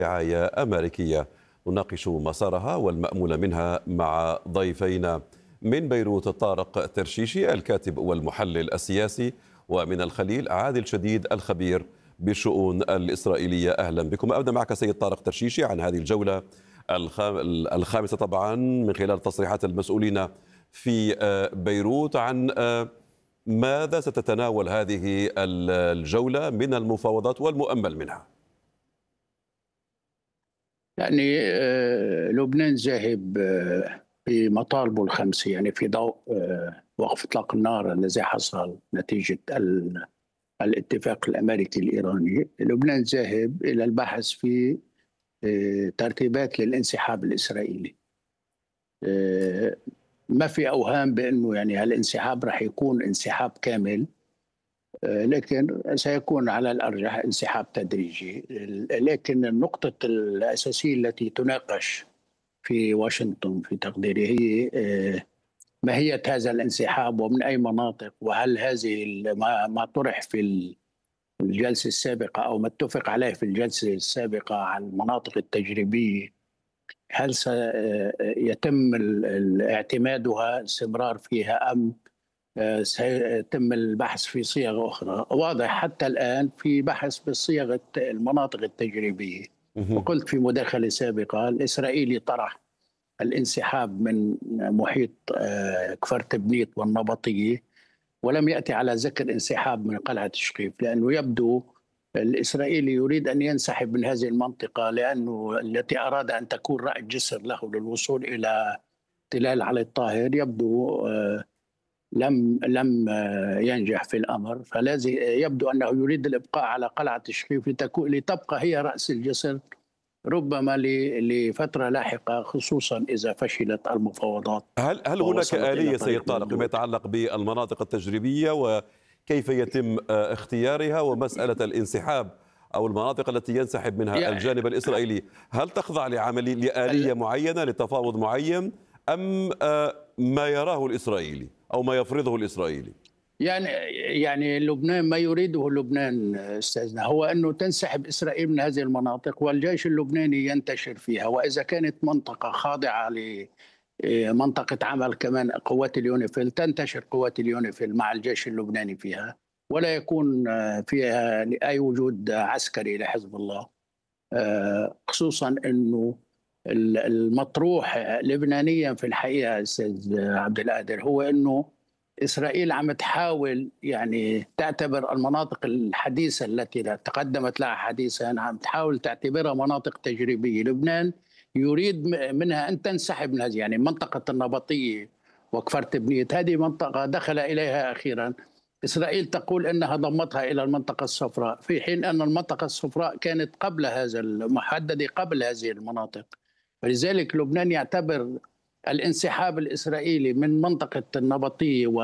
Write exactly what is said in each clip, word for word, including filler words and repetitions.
رعاية أمريكية. نناقش مسارها والمأمول منها مع ضيفينا من بيروت طارق ترشيشي الكاتب والمحلل السياسي، ومن الخليل عادل شديد الخبير بالشؤون الإسرائيلية. أهلا بكم. أبدأ معك سيد طارق ترشيشي عن هذه الجولة الخامسة طبعا من خلال تصريحات المسؤولين في بيروت، عن ماذا ستتناول هذه الجولة من المفاوضات والمؤمل منها. يعني لبنان ذاهب بمطالبه الخمسة، يعني في ضوء وقف إطلاق النار الذي حصل نتيجة الاتفاق الأمريكي الإيراني. لبنان ذاهب إلى البحث في ترتيبات للانسحاب الإسرائيلي. ما في أوهام بأنه يعني هالانسحاب رح يكون انسحاب كامل، لكن سيكون على الأرجح انسحاب تدريجي. لكن النقطة الأساسية التي تناقش في واشنطن في تقديري هي ماهية هذا الانسحاب ومن أي مناطق، وهل هذه ما طرح في الجلسة السابقة أو ما اتفق عليه في الجلسة السابقة عن المناطق التجريبية، هل سيتم اعتمادها الاستمرار فيها أم سيتم البحث في صيغ أخرى؟ واضح حتى الآن في بحث بصيغة المناطق التجريبية. وقلت في مداخلة سابقة الإسرائيلي طرح الانسحاب من محيط كفر تبنيت والنبطية، ولم يأتي على ذكر انسحاب من قلعة شقيف، لأنه يبدو الإسرائيلي يريد أن ينسحب من هذه المنطقة لأنه التي أراد أن تكون رأي جسر له للوصول إلى تلال علي الطاهر يبدو لم لم ينجح في الأمر، فلازم يبدو أنه يريد الإبقاء على قلعة شقيف لتكون لتبقى هي رأس الجسر ربما لفترة لاحقة، خصوصا إذا فشلت المفاوضات. هل هل هناك آلية سيد طارق فيما يتعلق بالمناطق التجريبية وكيف يتم اختيارها، ومسألة الانسحاب أو المناطق التي ينسحب منها يعني الجانب الإسرائيلي، هل تخضع لعملية لآلية معينة لتفاوض معين أم ما يراه الإسرائيلي أو ما يفرضه الإسرائيلي؟ يعني يعني لبنان ما يريده لبنان استاذنا هو انه تنسحب اسرائيل من هذه المناطق والجيش اللبناني ينتشر فيها، واذا كانت منطقه خاضعه لمنطقه عمل كمان قوات اليونيفيل تنتشر قوات اليونيفيل مع الجيش اللبناني فيها، ولا يكون فيها اي وجود عسكري لحزب الله. خصوصا انه المطروح لبنانيا في الحقيقه استاذ عبد القادر هو انه إسرائيل عم تحاول يعني تعتبر المناطق الحديثة التي تقدمت لها حديثا، عم تحاول تعتبرها مناطق تجريبية. لبنان يريد منها أن تنسحب من هذه، يعني منطقة النبطية وكفر تبنيت هذه منطقة دخل إليها أخيرا، إسرائيل تقول أنها ضمتها إلى المنطقة الصفراء، في حين أن المنطقة الصفراء كانت قبل هذا المحددة قبل هذه المناطق. فلذلك لبنان يعتبر الانسحاب الإسرائيلي من منطقة النبطية و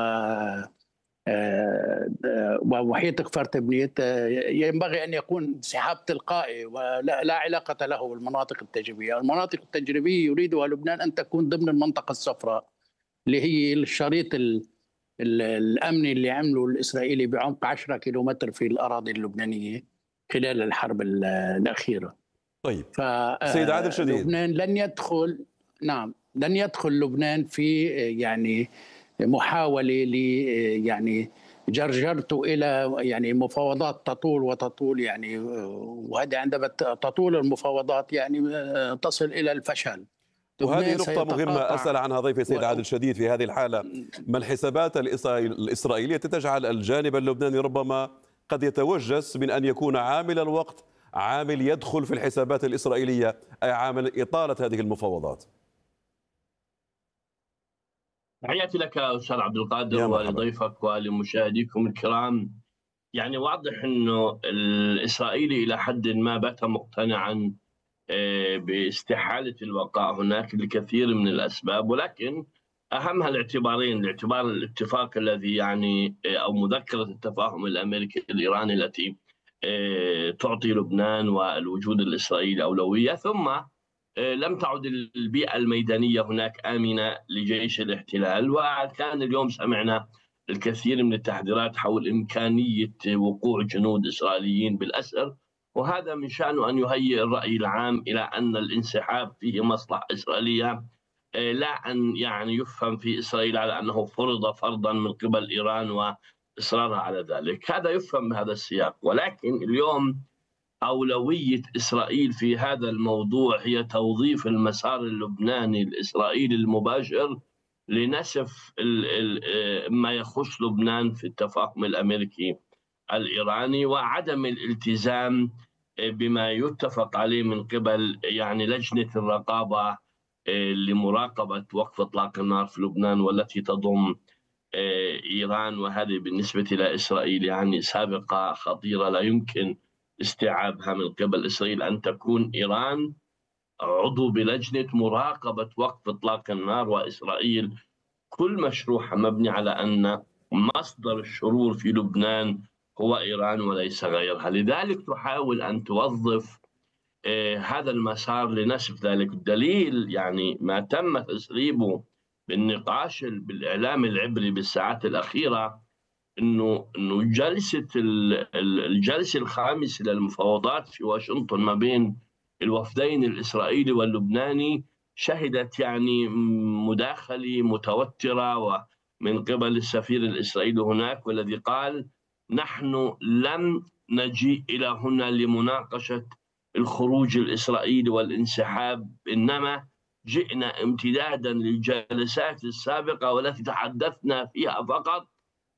ومحيط كفر تبنيت ينبغي أن يكون انسحاب تلقائي ولا لا علاقة له بالمناطق التجريبية. المناطق التجريبية يريدها لبنان أن تكون ضمن المنطقة الصفراء اللي هي الشريط الأمني اللي عمله الإسرائيلي بعمق عشرة كيلومتر في الأراضي اللبنانية خلال الحرب الأخيرة. طيب سيد عادل شديد، لبنان لن يدخل نعم لن يدخل لبنان في يعني محاولة ل يعني جرجرته إلى يعني مفاوضات تطول وتطول، يعني وهذا عندما تطول المفاوضات يعني تصل إلى الفشل. وهذه نقطة مهمة أسأل عنها ضيفي سيد و... عادل شديد. في هذه الحالة ما الحسابات الإسرائيلية تجعل الجانب اللبناني ربما قد يتوجس من أن يكون عامل الوقت عامل يدخل في الحسابات الإسرائيلية، أي عامل إطالة هذه المفاوضات؟ تحياتي لك أستاذ عبد القادر ولضيفك ولمشاهديكم الكرام. يعني واضح أنه الإسرائيلي إلى حد ما بات مقتنعا باستحالة البقاء هناك لكثير من الأسباب، ولكن أهمها الاعتبارين: الاعتبار الاتفاق الذي يعني أو مذكرة التفاهم الأمريكي الإيراني التي تعطي لبنان والوجود الإسرائيلي أولوية، ثم لم تعد البيئة الميدانية هناك آمنة لجيش الاحتلال، وكان اليوم سمعنا الكثير من التحذيرات حول إمكانية وقوع جنود إسرائيليين بالأسر وهذا من شأنه أن يهيئ الرأي العام إلى أن الانسحاب فيه مصلحة إسرائيلية، لا أن يعني يفهم في إسرائيل على أنه فرض فرضا من قبل إيران وإصرارها على ذلك. هذا يفهم بهذا السياق. ولكن اليوم أولوية إسرائيل في هذا الموضوع هي توظيف المسار اللبناني الإسرائيلي المباشر لنسف ما يخص لبنان في التفاهم الأمريكي الإيراني، وعدم الالتزام بما يتفق عليه من قبل يعني لجنة الرقابة لمراقبة وقف إطلاق النار في لبنان، والتي تضم إيران. وهذه بالنسبة إلى إسرائيل يعني سابقة خطيرة لا يمكن استيعابها من قبل إسرائيل، أن تكون إيران عضو بلجنة مراقبة وقف إطلاق النار، وإسرائيل كل مشروعها مبني على أن مصدر الشرور في لبنان هو إيران وليس غيرها. لذلك تحاول أن توظف آه هذا المسار لنسف ذلك. الدليل يعني ما تم تسريبه بالنقاش بالإعلام العبري بالساعات الأخيرة، إنه إنه جلسة الجلسة الخامسة للمفاوضات في واشنطن ما بين الوفدين الإسرائيلي واللبناني شهدت يعني مداخلة متوترة ومن قبل السفير الإسرائيلي هناك، والذي قال: نحن لم نجيء إلى هنا لمناقشة الخروج الإسرائيلي والانسحاب، إنما جئنا امتدادا للجلسات السابقة والتي تحدثنا فيها فقط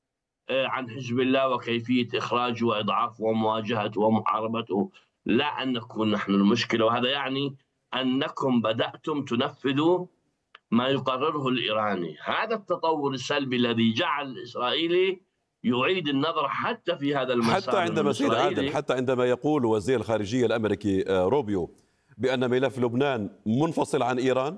عن حزب الله وكيفية إخراجه وإضعافه ومواجهته ومحاربته، لا أن نكون نحن المشكلة. وهذا يعني أنكم بدأتم تنفذوا ما يقرره الإيراني. هذا التطور السلبي الذي جعل الإسرائيلي يعيد النظر حتى في هذا المسار. حتى عندما سيد عادل، حتى عندما يقول وزير الخارجية الأمريكي روبيو بأن ملف لبنان منفصل عن إيران،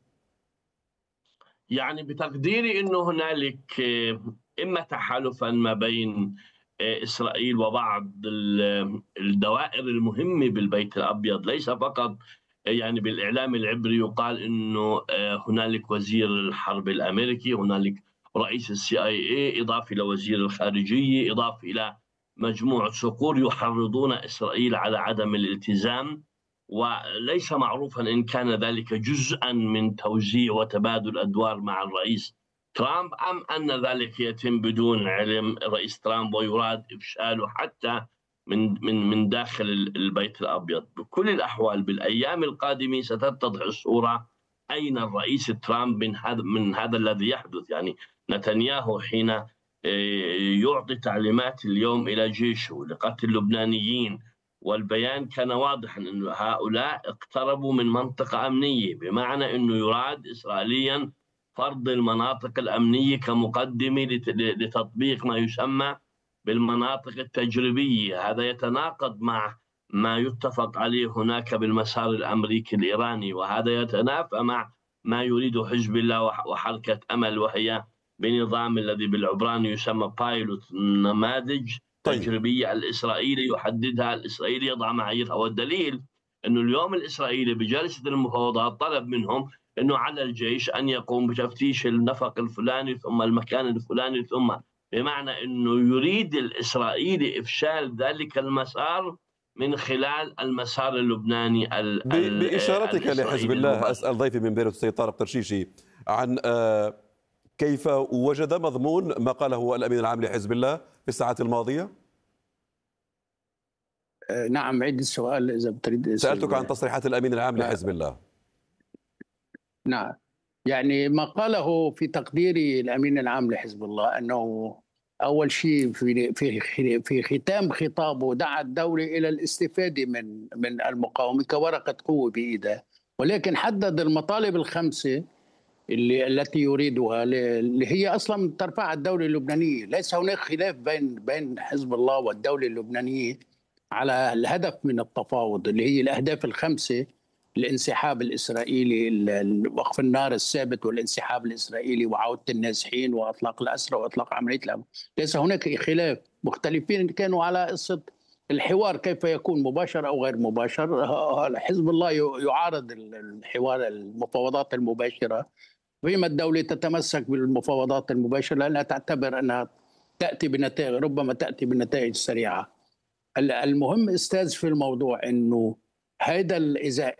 يعني بتقديري أنه هنالك إما تحالفا ما بين إسرائيل وبعض الدوائر المهمة بالبيت الأبيض، ليس فقط يعني بالإعلام العبري يقال أنه هنالك وزير الحرب الأمريكي، هنالك رئيس السي آي إي، إضافة إلى وزير الخارجية، إضافة إلى مجموعة صقور يحرضون إسرائيل على عدم الالتزام. وليس معروفا إن كان ذلك جزءا من توزيع وتبادل أدوار مع الرئيس ترامب، أم أن ذلك يتم بدون علم الرئيس ترامب ويراد إفشاله حتى من من من داخل البيت الأبيض. بكل الأحوال بالأيام القادمة ستتضح الصورة أين الرئيس ترامب من هذا من هذا الذي يحدث. يعني نتنياهو حين يعطي تعليمات اليوم إلى جيشه لقتل اللبنانيين، والبيان كان واضحا أن هؤلاء اقتربوا من منطقة أمنية، بمعنى أنه يراد إسرائيليا فرض المناطق الأمنية كمقدمة لتطبيق ما يسمى بالمناطق التجريبية. هذا يتناقض مع ما يتفق عليه هناك بالمسار الأمريكي الإيراني، وهذا يتنافى مع ما يريد حزب الله وحركة أمل، وهي بنظام الذي بالعبراني يسمى بايلوت، نماذج تجريبية الإسرائيلي يحددها الإسرائيلي، يضع معاييرها. والدليل أنه اليوم الإسرائيلي بجلسة المفاوضات طلب منهم أنه على الجيش أن يقوم بتفتيش النفق الفلاني ثم المكان الفلاني، ثم بمعنى أنه يريد الإسرائيلي إفشال ذلك المسار من خلال المسار اللبناني. بإشارتك لحزب الله، أسأل ضيفي من بيروت السيد طارق ترشيشي عن كيف وجد مضمون ما قاله الأمين العام لحزب الله في الساعات الماضية؟ نعم، عيد السؤال إذا بتريد. سألتك عن تصريحات الأمين العام لحزب الله. نعم، يعني ما قاله في تقديري الأمين العام لحزب الله أنه أول شيء في في في ختام خطابه دعا الدولة إلى الاستفادة من من المقاومة كورقة قوة بإيده، ولكن حدد المطالب الخمسة اللي التي يريدها، اللي هي اصلا ترفعها الدوله اللبنانيه. ليس هناك خلاف بين بين حزب الله والدوله اللبنانيه على الهدف من التفاوض، اللي هي الاهداف الخمسه: الانسحاب الاسرائيلي، وقف النار الثابت والانسحاب الاسرائيلي، وعوده النازحين، واطلاق الاسرى، واطلاق عمليه الامن. ليس هناك خلاف. مختلفين كانوا على قصه الحوار كيف يكون مباشر او غير مباشر. حزب الله يعارض الحوار المفاوضات المباشره، فيما الدولة تتمسك بالمفاوضات المباشرة لأنها تعتبر أنها تأتي بنتائج، ربما تأتي بنتائج سريعة. المهم استاذ في الموضوع انه هذا اذا